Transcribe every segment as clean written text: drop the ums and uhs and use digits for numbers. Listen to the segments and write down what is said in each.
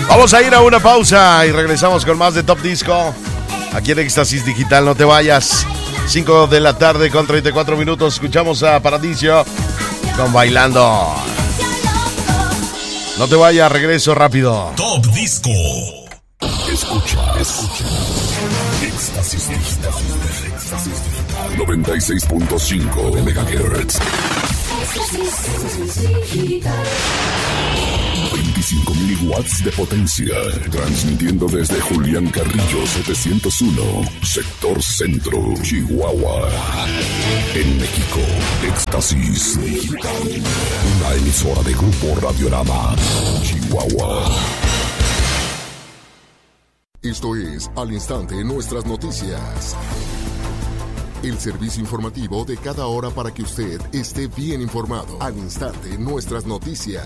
Vamos a ir a una pausa y regresamos con más de Top Disco. Aquí en Éxtasis Digital, no te vayas. 5 de la tarde con 34 minutos. Escuchamos a Paradiso con Bailando. No te vayas, regreso rápido. Top Disco. Escucha. Éxtasis Digital. 96.5 de MHz. 25 miliwatts de potencia, transmitiendo desde Julián Carrillo 701, sector centro, Chihuahua. En México, Éxtasis Digital, una emisora de Grupo Radiorama, Chihuahua. Esto es Al Instante Nuestras Noticias. El servicio informativo de cada hora para que usted esté bien informado. Al instante, nuestras noticias.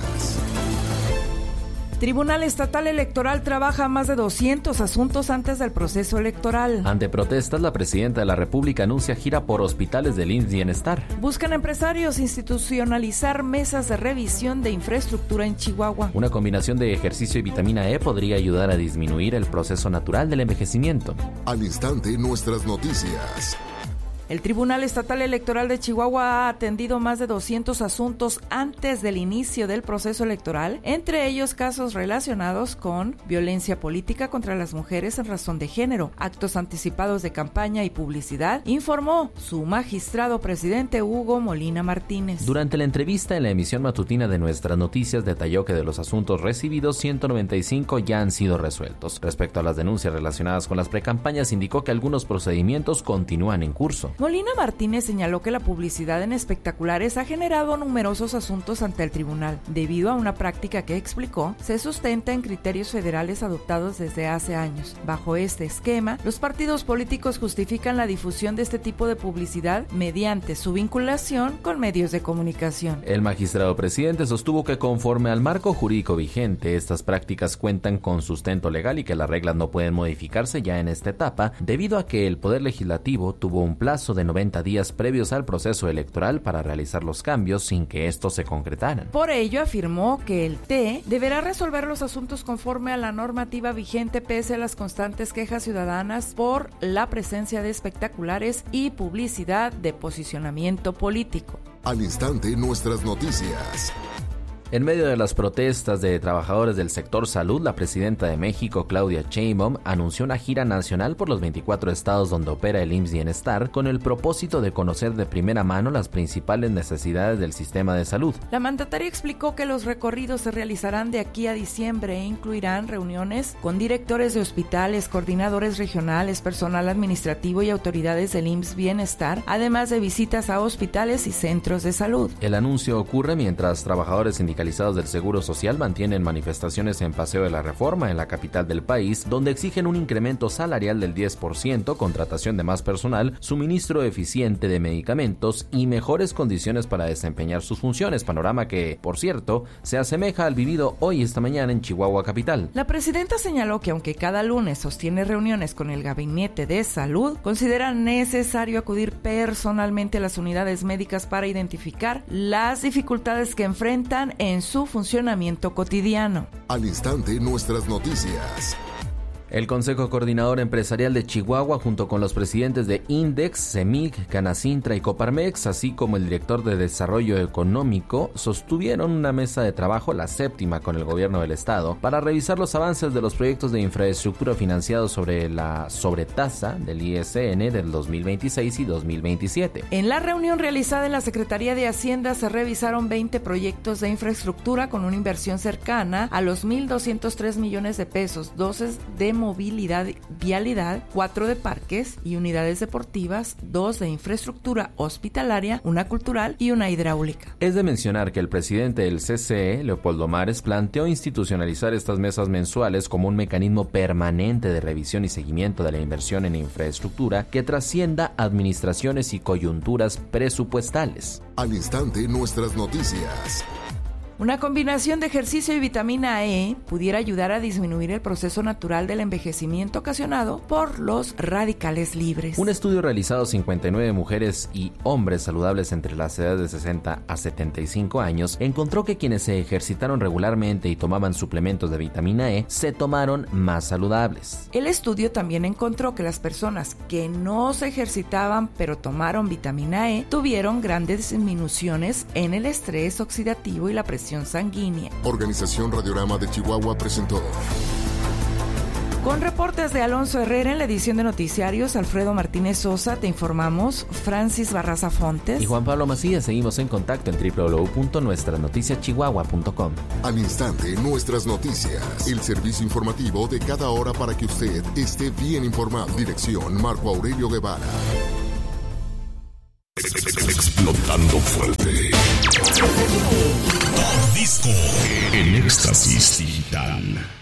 Tribunal Estatal Electoral trabaja más de 200 asuntos antes del proceso electoral. Ante protestas, la presidenta de la República anuncia gira por hospitales del IMSS Bienestar. Buscan empresarios institucionalizar mesas de revisión de infraestructura en Chihuahua. Una combinación de ejercicio y vitamina E podría ayudar a disminuir el proceso natural del envejecimiento. Al instante, nuestras noticias. El Tribunal Estatal Electoral de Chihuahua ha atendido más de 200 asuntos antes del inicio del proceso electoral, entre ellos casos relacionados con violencia política contra las mujeres en razón de género, actos anticipados de campaña y publicidad, informó su magistrado presidente Hugo Molina Martínez. Durante la entrevista en la emisión matutina de Nuestras Noticias, detalló que de los asuntos recibidos, 195 ya han sido resueltos. Respecto a las denuncias relacionadas con las precampañas, indicó que algunos procedimientos continúan en curso. Molina Martínez señaló que la publicidad en espectaculares ha generado numerosos asuntos ante el tribunal, debido a una práctica que, explicó, se sustenta en criterios federales adoptados desde hace años. Bajo este esquema, los partidos políticos justifican la difusión de este tipo de publicidad mediante su vinculación con medios de comunicación. El magistrado presidente sostuvo que conforme al marco jurídico vigente, estas prácticas cuentan con sustento legal y que las reglas no pueden modificarse ya en esta etapa, debido a que el Poder Legislativo tuvo un plazo de 90 días previos al proceso electoral para realizar los cambios sin que estos se concretaran. Por ello, afirmó que el TE deberá resolver los asuntos conforme a la normativa vigente pese a las constantes quejas ciudadanas por la presencia de espectaculares y publicidad de posicionamiento político. Al instante, nuestras noticias. En medio de las protestas de trabajadores del sector salud, la presidenta de México, Claudia Sheinbaum, anunció una gira nacional por los 24 estados donde opera el IMSS Bienestar con el propósito de conocer de primera mano las principales necesidades del sistema de salud. La mandataria explicó que los recorridos se realizarán de aquí a diciembre e incluirán reuniones con directores de hospitales, coordinadores regionales, personal administrativo y autoridades del IMSS Bienestar, además de visitas a hospitales y centros de salud. El anuncio ocurre mientras trabajadores sindicalizados del Seguro Social mantienen manifestaciones en Paseo de la Reforma, en la capital del país, donde exigen un incremento salarial del 10%, contratación de más personal, suministro eficiente de medicamentos y mejores condiciones para desempeñar sus funciones, panorama que, por cierto, se asemeja al vivido hoy esta mañana en Chihuahua capital. La presidenta señaló que aunque cada lunes sostiene reuniones con el Gabinete de Salud, considera necesario acudir personalmente a las unidades médicas para identificar las dificultades que enfrentan en su funcionamiento cotidiano. Al instante, nuestras noticias. El Consejo Coordinador Empresarial de Chihuahua, junto con los presidentes de INDEX, CEMIC, Canacintra y Coparmex, así como el director de Desarrollo Económico, sostuvieron una mesa de trabajo, la séptima con el gobierno del estado, para revisar los avances de los proyectos de infraestructura financiados sobre la sobretasa del ISN del 2026 y 2027. En la reunión realizada en la Secretaría de Hacienda se revisaron 20 proyectos de infraestructura con una inversión cercana a los 1,203 millones de pesos, 12 de movilidad, vialidad, 4 de parques y unidades deportivas, 2 de infraestructura hospitalaria, una cultural y una hidráulica. Es de mencionar que el presidente del CCE, Leopoldo Mares, planteó institucionalizar estas mesas mensuales como un mecanismo permanente de revisión y seguimiento de la inversión en infraestructura que trascienda administraciones y coyunturas presupuestales. Al instante, nuestras noticias. Una combinación de ejercicio y vitamina E pudiera ayudar a disminuir el proceso natural del envejecimiento ocasionado por los radicales libres. Un estudio realizado a 59 mujeres y hombres saludables entre las edades de 60 a 75 años encontró que quienes se ejercitaron regularmente y tomaban suplementos de vitamina E se tomaron más saludables. El estudio también encontró que las personas que no se ejercitaban pero tomaron vitamina E tuvieron grandes disminuciones en el estrés oxidativo y la presión sanguínea. Organización Radiorama de Chihuahua presentó. Con reportes de Alonso Herrera en la edición de noticiarios, Alfredo Martínez Sosa, te informamos, Francis Barraza Fontes y Juan Pablo Macías. Seguimos en contacto en www.nuestranoticiaschihuahua.com. Al instante, nuestras noticias. El servicio informativo de cada hora para que usted esté bien informado. Dirección Marco Aurelio Guevara. Explotando fuerte. Top Disco en éxtasis digital.